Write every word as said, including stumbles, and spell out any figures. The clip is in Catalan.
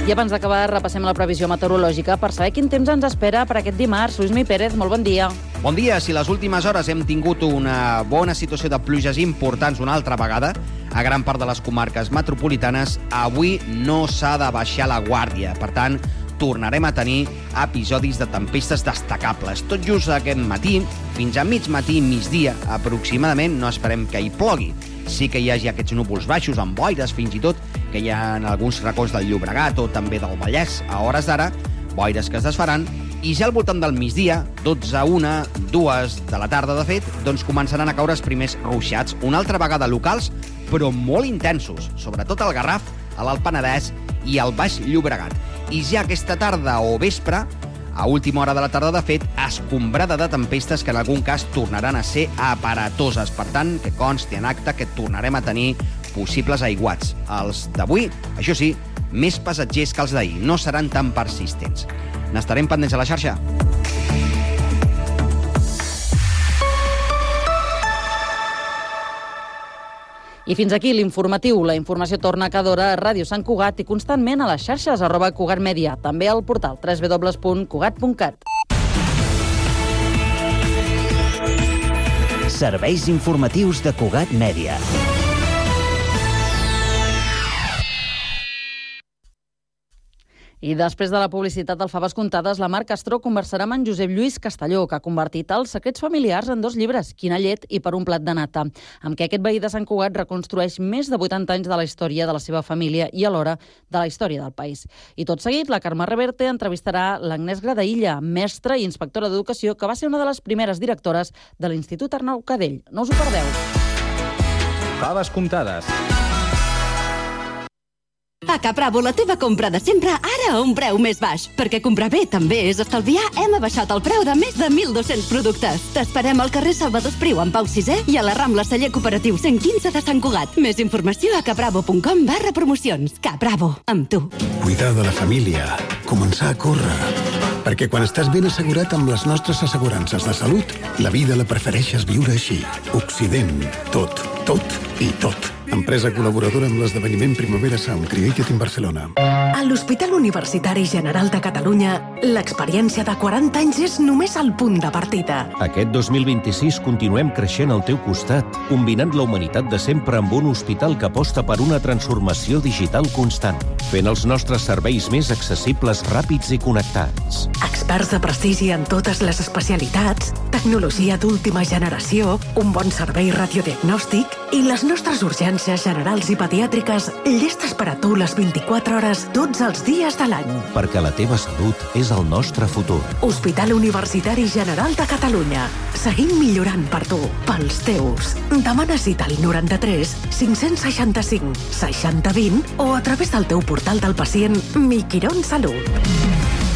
I abans d'acabar, repassem la previsió meteorològica per saber quin temps ens espera per aquest dimarts. Lluís Pérez, molt bon dia. Bon dia. Si les últimes hores hem tingut una bona situació de pluges importants una altra vegada a gran part de les comarques metropolitanes, avui no s'ha de baixar la guàrdia. Per tant, tornarem a tenir episodis de tempestes destacables. Tot just aquest matí, fins a mig matí, migdia, aproximadament, no esperem que hi plogui. Sí que hi hagi aquests núvols baixos amb boires, fins i tot, que hi ha en alguns racons del Llobregat o també del Vallès. A hores d'ara, boires que es desfaran, i ja al voltant del migdia, dotze, una, dues de la tarda, de fet, doncs començaran a caure els primers ruixats, una altra vegada locals, però molt intensos, sobretot al Garraf, a l'Alt Penedès i al Baix Llobregat. I ja aquesta tarda o vespre, a última hora de la tarda, de fet, escombrada de tempestes que en algun cas tornaran a ser aparatoses. Per tant, que consti en acte que tornarem a tenir possibles aiguats. Els d'avui, això sí, més passatgers que els d'ahir. No seran tan persistents. N'estarem pendents a la xarxa. I fins aquí l'informatiu. La informació torna cada hora a Ràdio Sant Cugat i constantment a les xarxes arroba Cugat Mèdia, també al portal w w w punt cugat punt cat. Serveis informatius de Cugat Mèdia. I després de la publicitat del Faves Comptades, la Mar Castró conversarà amb en Josep Lluís Castelló, que ha convertit els secrets familiars en dos llibres, Quina llet i Per un plat de nata, amb què aquest veí de Sant Cugat reconstrueix més de vuitanta anys de la història de la seva família i alhora de la història del país. I tot seguit, la Carme Reverte entrevistarà l'Agnès Gradaïlla, mestra i inspectora d'educació, que va ser una de les primeres directores de l'Institut Arnau Cadell. No us ho perdeu. Faves Comptades. A Capravo, la teva compra de sempre, ara a un preu més baix. Perquè comprar bé també és estalviar, hem abaixat el preu de més de mil dos-cents productes. T'esperem al carrer Salvador Espriu, en Pau sisè, i a la Rambla Celler Cooperatiu cent quinze de Sant Cugat. Més informació a capravo punt com barra promocions. Capravo, amb tu. Cuidar de la família, començar a córrer. Perquè quan estàs ben assegurat amb les nostres assegurances de salut, la vida la prefereixes viure així. Occident, tot, tot i tot. Empresa col·laboradora amb l'esdeveniment Primavera Sound Created in Barcelona. A l'Hospital Universitari General de Catalunya, l'experiència de quaranta anys és només el punt de partida. Aquest dos mil vint-i-sis continuem creixent al teu costat, combinant la humanitat de sempre amb un hospital que aposta per una transformació digital constant, fent els nostres serveis més accessibles, ràpids i connectats. Experts de prestigi en totes les especialitats, tecnologia d'última generació, un bon servei radiodiagnòstic i les nostres urgències generals i pediàtriques llestes per a tu les vint-i-quatre hores tots els dies de l'any. Perquè la teva salut és el nostre futur. Hospital Universitari General de Catalunya. Seguim millorant per tu, pels teus. Demana cita al noranta-tres cinc-cents seixanta-cinc seixanta vint o a través del teu portal del pacient Mi Quirón Salut.